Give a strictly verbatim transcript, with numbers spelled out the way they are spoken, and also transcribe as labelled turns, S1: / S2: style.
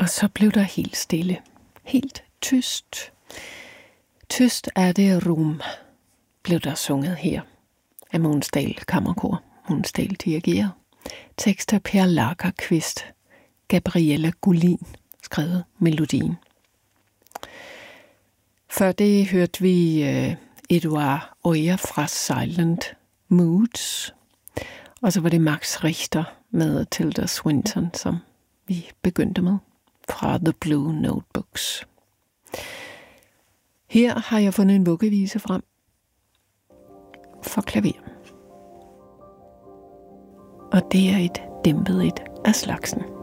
S1: Og så blev der helt stille. Helt tyst. Tyst er det rum, blev der sunget her af Mogens Dahl Kammerkor. Mogens Dahl dirigerer. Tekst af Per Lagerqvist. Gabriella Gullin skrevet melodien. Før det hørte vi uh, Eduard Oya fra Silent Moods. Og så var det Max Richter med Tilda Swinton, som vi begyndte med fra The Blue Notebooks. Her har jeg fundet en vuggevise frem for klaver. Og det er et dæmpet et af slagsen.